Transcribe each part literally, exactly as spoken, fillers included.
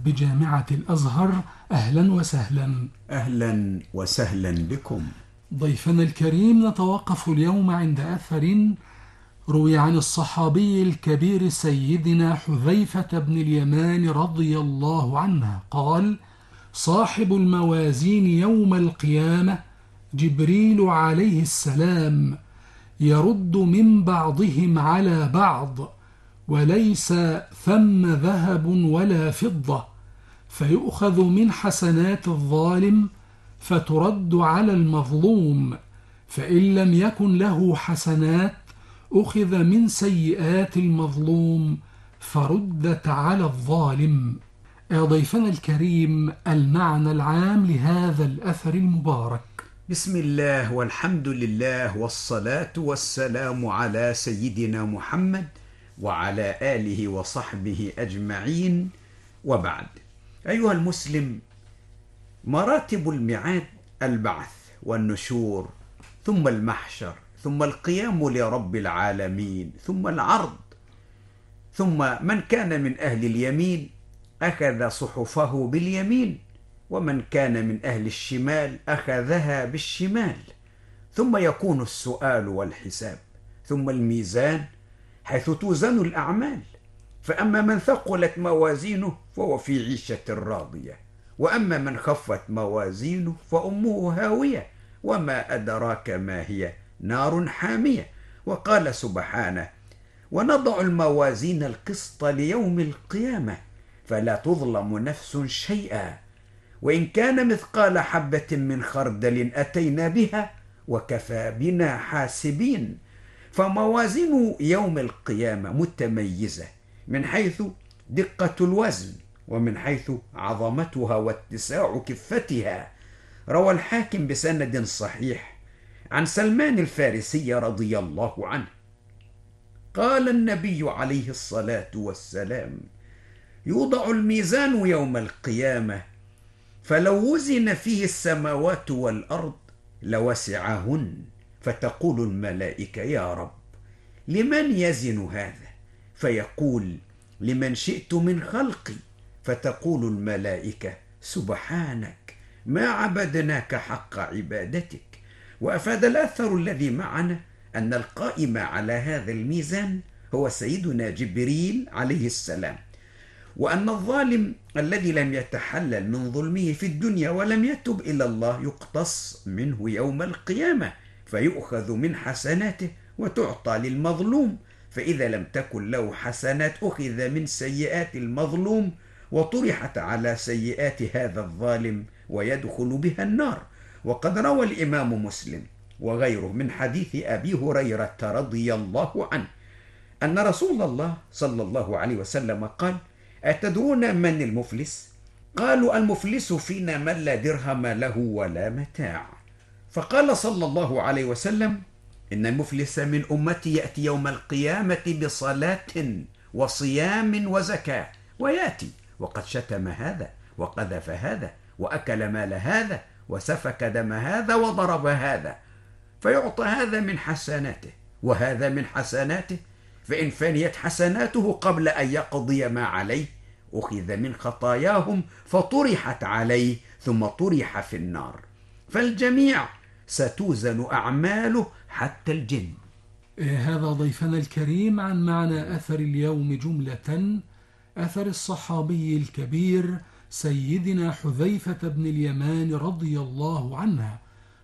بجامعة الأزهر. أهلا وسهلا. أهلا وسهلا بكم. ضيفنا الكريم، نتوقف اليوم عند أثر روي عن الصحابي الكبير سيدنا حذيفة بن اليمان رضي الله عنه قال: صاحب الموازين يوم القيامة جبريل عليه السلام، يرد من بعضهم على بعض، وليس ثم ذهب ولا فضة، فيؤخذ من حسنات الظالم فترد على المظلوم، فإن لم يكن له حسنات أخذ من سيئات المظلوم فردت على الظالم. ضيفنا الكريم، المعنى العام لهذا الأثر المبارك. بسم الله والحمد لله والصلاة والسلام على سيدنا محمد وعلى آله وصحبه أجمعين، وبعد. أيها المسلم، مراتب الميعاد البعث والنشور، ثم المحشر، ثم القيام لرب العالمين، ثم العرض، ثم من كان من أهل اليمين أخذ صحفه باليمين، ومن كان من أهل الشمال أخذها بالشمال، ثم يكون السؤال والحساب، ثم الميزان حيث توزن الأعمال، فأما من ثقلت موازينه فهو في عيشة راضية، وأما من خفت موازينه فأمه هاوية، وما أدراك ما هي، نار حامية. وقال سبحانه: ونضع الموازين القسط ليوم القيامة فلا تظلم نفس شيئا وإن كان مثقال حبة من خردل أتينا بها وكفى بنا حاسبين. فموازين يوم القيامة متميزة من حيث دقة الوزن، ومن حيث عظمتها واتساع كفتها. روى الحاكم بسند صحيح عن سلمان الفارسي رضي الله عنه قال النبي عليه الصلاة والسلام: يوضع الميزان يوم القيامة فلو وزن فيه السماوات والأرض لوسعهن، فتقول الملائكة: يا رب لمن يزن هذا؟ فيقول: لمن شئت من خلقي. فتقول الملائكة: سبحانك ما عبدناك حق عبادتك. وأفاد الأثر الذي معنا أن القائم على هذا الميزان هو سيدنا جبريل عليه السلام، وأن الظالم الذي لم يتحلل من ظلمه في الدنيا ولم يتب إلى الله يقتص منه يوم القيامة، فيؤخذ من حسناته وتعطى للمظلوم، فإذا لم تكن له حسنات أخذ من سيئات المظلوم وطرحت على سيئات هذا الظالم ويدخل بها النار. وقد روى الإمام مسلم وغيره من حديث أبي هريرة رضي الله عنه أن رسول الله صلى الله عليه وسلم قال: أتدرون من المفلس؟ قالوا: المفلس فينا من لا درهم له ولا متاع. فقال صلى الله عليه وسلم: إن المفلس من أمتي يأتي يوم القيامة بصلاة وصيام وزكاة، ويأتي وقد شتم هذا وقذف هذا وأكل مال هذا وسفك دم هذا وضرب هذا، فيعطى هذا من حسناته وهذا من حسناته، فإن فنيت حسناته قبل أن يقضي ما عليه أخذ من خطاياهم فطرحت عليه ثم طرح في النار، فالجميع ستوزن أعماله حتى الجن. هذا ضيفنا الكريم عن معنى أثر اليوم جملة، أثر الصحابي الكبير سيدنا حذيفة بن اليمان رضي الله عنه،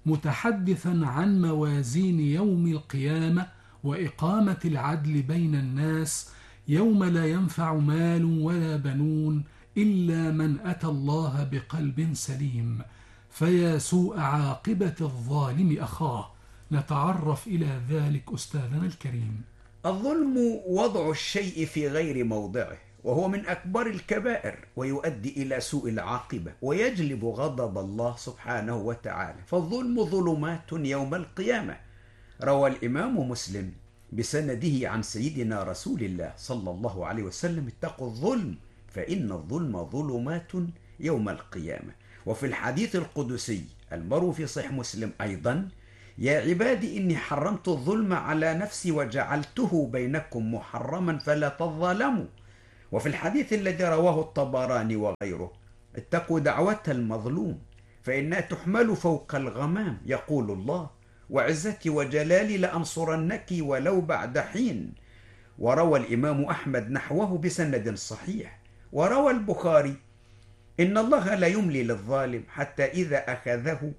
متحدثا عن موازين يوم القيامة وإقامة العدل بين الناس يوم لا ينفع مال ولا بنون إلا من أتى الله بقلب سليم، فيا سوء عاقبة الظالم أخاه. نتعرف إلى ذلك أستاذنا الكريم. الظلم وضع الشيء في غير موضعه، وهو من أكبر الكبائر ويؤدي إلى سوء العاقبة ويجلب غضب الله سبحانه وتعالى، فالظلم ظلمات يوم القيامة. روى الإمام مسلم بسنده عن سيدنا رسول الله صلى الله عليه وسلم: اتقوا الظلم فإن الظلم ظلمات يوم القيامة. وفي الحديث القدسي المروي في صحيح مسلم أيضا: يا عبادي إني حرمت الظلم على نفسي وجعلته بينكم محرما فلا تظالموا. وفي الحديث الذي رواه الطبراني وغيره: اتقوا دعوة المظلوم فإنها تحمل فوق الغمام، يقول الله: وعزتي وجلالي لأنصرنك ولو بعد حين. وروى الإمام أحمد نحوه بسند صحيح. وروى البخاري: إن الله لا يملي للظالم حتى إذا أخذه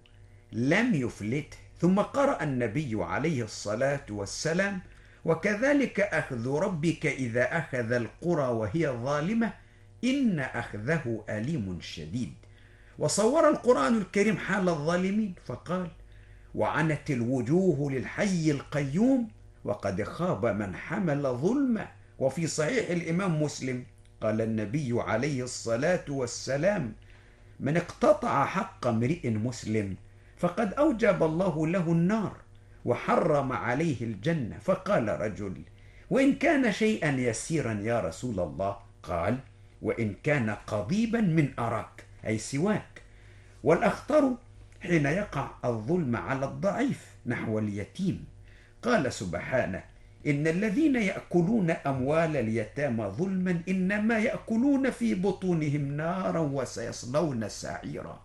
لم يفلته. ثم قرأ النبي عليه الصلاة والسلام: وكذلك أخذ ربك إذا أخذ القرى وهي ظالمة إن أخذه أليم شديد. وصور القرآن الكريم حال الظالمين فقال: وعنت الوجوه للحي القيوم وقد خاب من حمل ظلمه. وفي صحيح الإمام مسلم قال النبي عليه الصلاة والسلام: من اقتطع حق امرئ مسلم فقد أوجب الله له النار وحرم عليه الجنة. فقال رجل: وإن كان شيئا يسيرا يا رسول الله؟ قال: وإن كان قضيبا من أراك، أي سواك. والأخطر حين يقع الظلم على الضعيف نحو اليتيم. قال سبحانه: إن الذين يأكلون أموال اليتامى ظلما إنما يأكلون في بطونهم نارا وسيصلون سعيرا.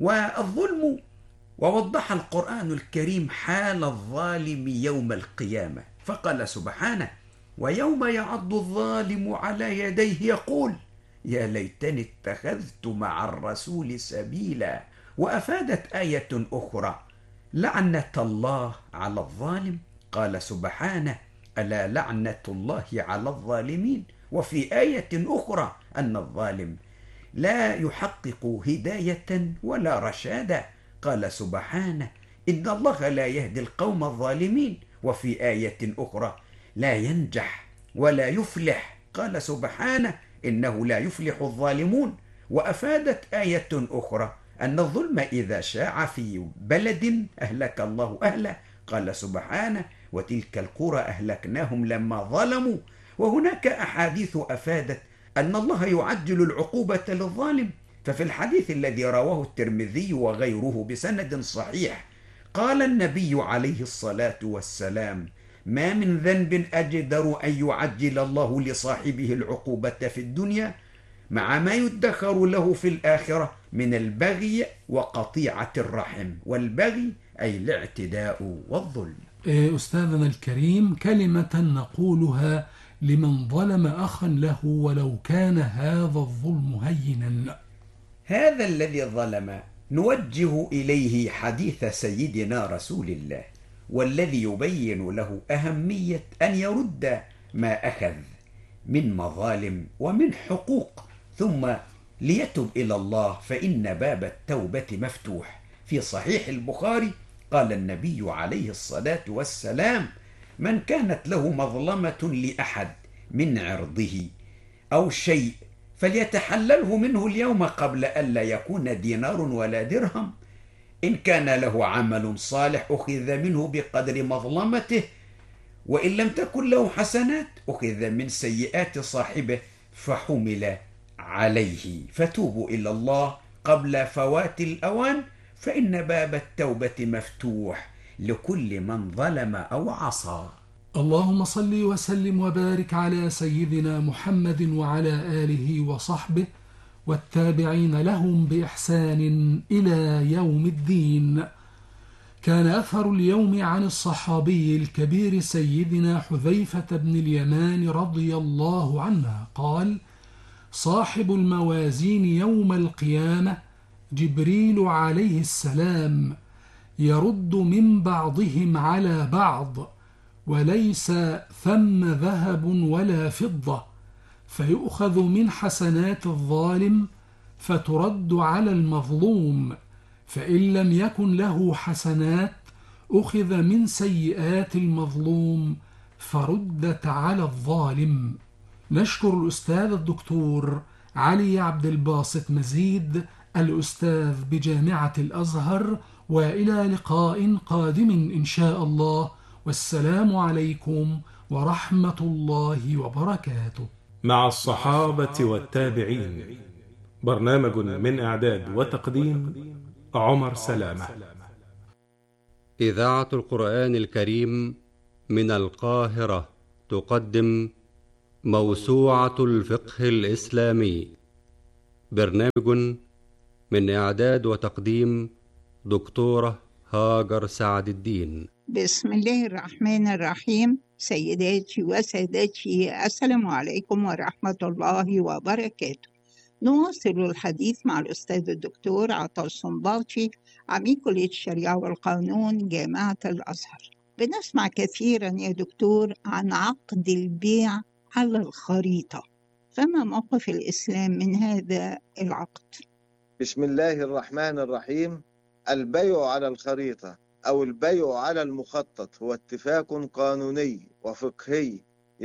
والظلم، ووضح القرآن الكريم حال الظالم يوم القيامة فقال سبحانه: ويوم يعض الظالم على يديه يقول يا ليتني اتخذت مع الرسول سبيلا. وأفادت آية أخرى لعنة الله على الظالم. قال سبحانه: ألا لعنة الله على الظالمين. وفي آية أخرى أن الظالم لا يحقق هداية ولا رشادا. قال سبحانه: إن الله لا يهدي القوم الظالمين. وفي آية أخرى: لا ينجح ولا يفلح. قال سبحانه: إنه لا يفلح الظالمون. وأفادت آية أخرى أن الظلم إذا شاع في بلد أهلك الله أهله. قال سبحانه: وتلك القرى أهلكناهم لما ظلموا. وهناك أحاديث أفادت أن الله يعجل العقوبة للظالم. ففي الحديث الذي رواه الترمذي وغيره بسند صحيح قال النبي عليه الصلاة والسلام: ما من ذنب أجدر أن يعجل الله لصاحبه العقوبة في الدنيا مع ما يدخر له في الآخرة من البغي وقطيعة الرحم. والبغي أي الاعتداء والظلم. أستاذنا الكريم، كلمة نقولها لمن ظلم أخا له ولو كان هذا الظلم هينا. هذا الذي ظلم نوجه إليه حديث سيدنا رسول الله، والذي يبين له أهمية أن يرد ما أخذ من مظالم ومن حقوق، ثم ليتب إلى الله فإن باب التوبة مفتوح. في صحيح البخاري قال النبي عليه الصلاة والسلام: من كانت له مظلمة لأحد من عرضه أو شيء فليتحلله منه اليوم قبل ألا يكون دينار ولا درهم. إن كان له عمل صالح أخذ منه بقدر مظلمته، وإن لم تكن له حسنات أخذ من سيئات صاحبه فحمل عليه. فتوبوا إلى الله قبل فوات الأوان، فإن باب التوبة مفتوح لكل من ظلم أو عصى. اللهم صل وسلم وبارك على سيدنا محمد وعلى آله وصحبه والتابعين لهم بإحسان إلى يوم الدين. كان أثر اليوم عن الصحابي الكبير سيدنا حذيفة بن اليمان رضي الله عنه قال: صاحب الموازين يوم القيامة جبريل عليه السلام يرد من بعضهم على بعض، وليس ثم ذهب ولا فضة، فيؤخذ من حسنات الظالم فترد على المظلوم، فإن لم يكن له حسنات أخذ من سيئات المظلوم فردت على الظالم. نشكر الأستاذ الدكتور علي عبد الباسط مزيد الأستاذ بجامعة الأزهر، وإلى لقاء قادم إن شاء الله، والسلام عليكم ورحمة الله وبركاته. مع الصحابة والتابعين، برنامج من إعداد وتقديم عمر سلامة. إذاعة القرآن الكريم من القاهرة تقدم موسوعة الفقه الإسلامي، برنامج من إعداد وتقديم دكتورة هاجر سعد الدين. بسم الله الرحمن الرحيم. سيداتي وسادتي، السلام عليكم ورحمة الله وبركاته. نواصل الحديث مع الأستاذ الدكتور عطا الصنباطي، عميد كلية الشريعة والقانون جامعة الأزهر. بنسمع كثيرا يا دكتور عن عقد البيع على الخريطة، فما موقف الإسلام من هذا العقد؟ بسم الله الرحمن الرحيم. البيع على الخريطة أو البيع على المخطط هو اتفاق قانوني وفقهي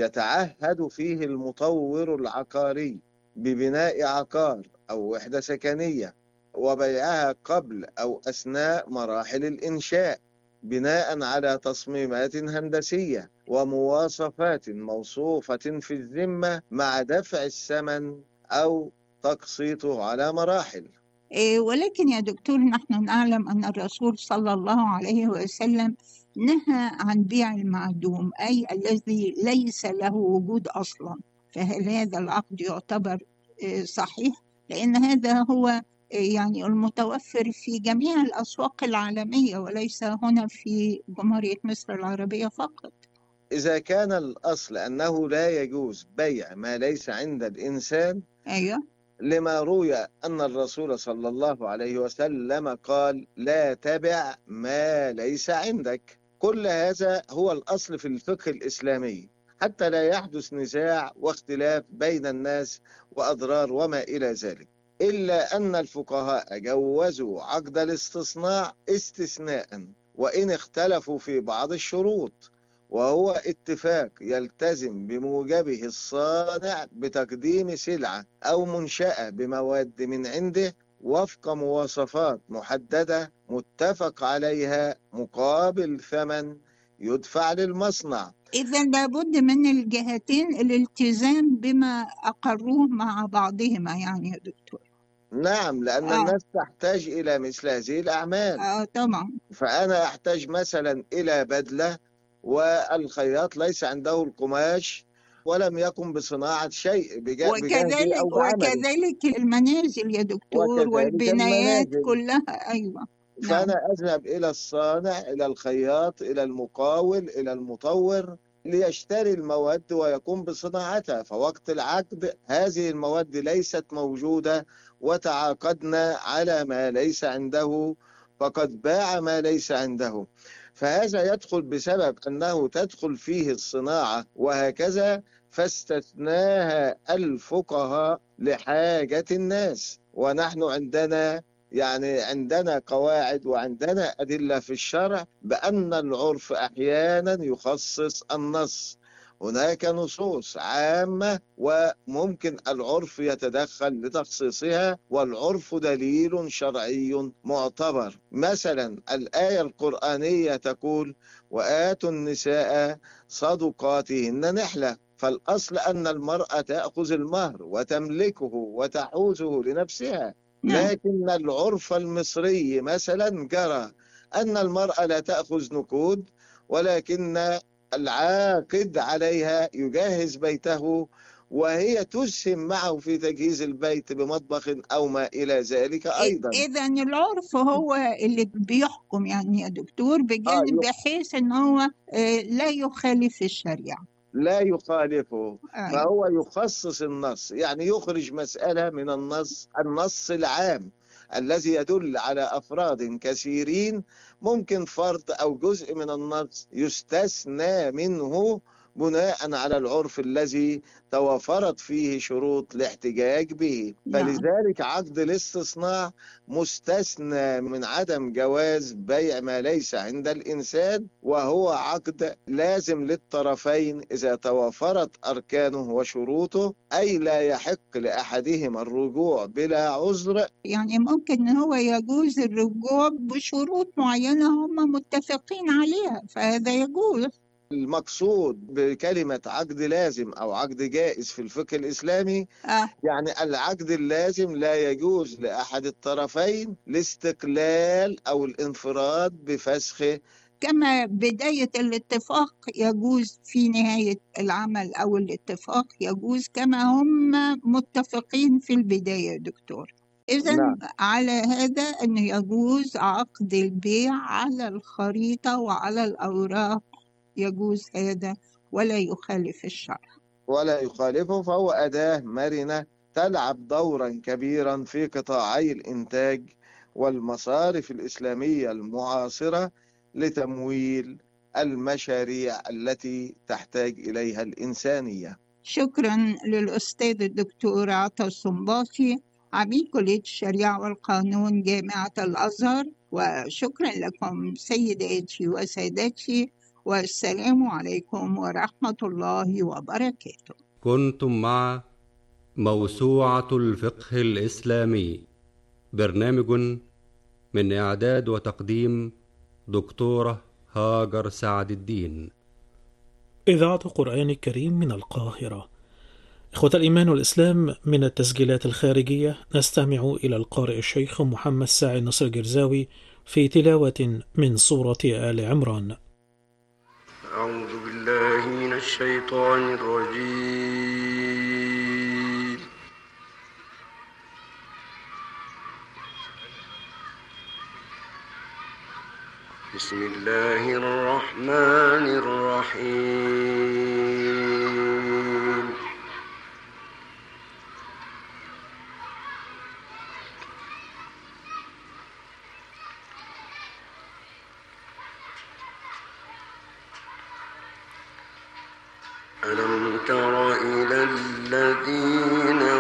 يتعهد فيه المطور العقاري ببناء عقار أو وحدة سكنية وبيعها قبل أو أثناء مراحل الإنشاء بناء على تصميمات هندسية ومواصفات موصوفة في الذمة مع دفع الثمن أو تقسيطه على مراحل. إيه، ولكن يا دكتور نحن نعلم أن الرسول صلى الله عليه وسلم نهى عن بيع المعدوم، أي الذي ليس له وجود أصلا، فهل هذا العقد يعتبر إيه صحيح؟ لأن هذا هو إيه يعني المتوفر في جميع الأسواق العالمية وليس هنا في جمهورية مصر العربية فقط. إذا كان الأصل أنه لا يجوز بيع ما ليس عند الإنسان، أيوة، لما روي أن الرسول صلى الله عليه وسلم قال لا تبع ما ليس عندك. كل هذا هو الأصل في الفقه الإسلامي حتى لا يحدث نزاع واختلاف بين الناس وأضرار وما إلى ذلك، إلا أن الفقهاء جوزوا عقد الاستصناع استثناء وإن اختلفوا في بعض الشروط، وهو اتفاق يلتزم بموجبه الصانع بتقديم سلعة أو منشأة بمواد من عنده وفق مواصفات محددة متفق عليها مقابل ثمن يدفع للمصنع. إذا لابد من الجهتين الالتزام بما أقروه مع بعضهما يعني يا دكتور. نعم، لأن آه. الناس تحتاج إلى مثل هذه الأعمال. آه طبعا. فأنا أحتاج مثلا إلى بدلة والخياط ليس عنده القماش ولم يقم بصناعة شيء بجهده وكذلك أو بعمله. وكذلك المنازل يا دكتور وكذلك والبنايات المنازل. كلها. أيوة. فأنا أذهب إلى الصانع، إلى الخياط، إلى المقاول، إلى المطور ليشتري المواد ويقوم بصناعتها. فوقت العقد هذه المواد ليست موجودة وتعاقدنا على ما ليس عنده فقد باع ما ليس عنده، فهذا يدخل بسبب أنه تدخل فيه الصناعة وهكذا، فاستثناها الفقهاء لحاجة الناس. ونحن عندنا يعني عندنا قواعد وعندنا أدلة في الشرع بأن العرف أحيانا يخصص النص. هناك نصوص عامة وممكن العرف يتدخل لتخصيصها، والعرف دليل شرعي معتبر. مثلا الآية القرآنية تقول وآتوا النساء صدقاتهن نحلة، فالأصل أن المرأة تأخذ المهر وتملكه وتحوزه لنفسها. لكن العرف المصري مثلا جرى أن المرأة لا تأخذ نقود، ولكن العاقد عليها يجهز بيته وهي تسهم معه في تجهيز البيت بمطبخ أو ما إلى ذلك أيضا. إذا العرف هو اللي بيحكم يعني يا دكتور بجانب آه بحيث أن هو لا يخالف الشريعة، لا يخالفه. أيوة. فهو يخصص النص، يعني يخرج مسألة من النص النص العام الذي يدل على أفراد كثيرين، ممكن فرد أو جزء من النص يستثنى منه بناء على العرف الذي توفرت فيه شروط الاحتجاج به. فلذلك عقد الاستصناع مستثنى من عدم جواز بيع ما ليس عند الإنسان، وهو عقد لازم للطرفين إذا توفرت أركانه وشروطه، أي لا يحق لأحدهما الرجوع بلا عذر. يعني ممكن هو يجوز الرجوع بشروط معينة هم متفقين عليها، فهذا يجوز. المقصود بكلمة عقد لازم أو عقد جائز في الفقه الإسلامي آه. يعني العقد اللازم لا يجوز لأحد الطرفين الاستقلال أو الانفراد بفسخ كما بداية الاتفاق يجوز في نهاية العمل أو الاتفاق يجوز كما هم متفقين في البداية يا دكتور. إذن نعم. على هذا أن يجوز عقد البيع على الخريطة وعلى الأوراق، يجوز هذا ولا يخالف الشرع. ولا يخالفه، فهو أداة مرنة تلعب دورا كبيرا في قطاعي الإنتاج والمصارف الإسلامية المعاصرة لتمويل المشاريع التي تحتاج إليها الإنسانية. شكرا للأستاذ الدكتور عطا السنباطي عميد كلية الشريعة والقانون جامعة الأزهر، وشكرا لكم سيداتي وسادتي، والسلام عليكم ورحمة الله وبركاته. كنتم مع موسوعة الفقه الإسلامي، برنامج من إعداد وتقديم دكتورة هاجر سعد الدين. إذاعة القرآن الكريم من القاهرة. إخوة الإيمان والإسلام، من التسجيلات الخارجية نستمع إلى القارئ الشيخ محمد ساعد نصر الجرزاوي في تلاوة من سورة آل عمران. أعوذ بالله من الشيطان الرجيم. بسم الله الرحمن الرحيم. ألم تر إلى الذين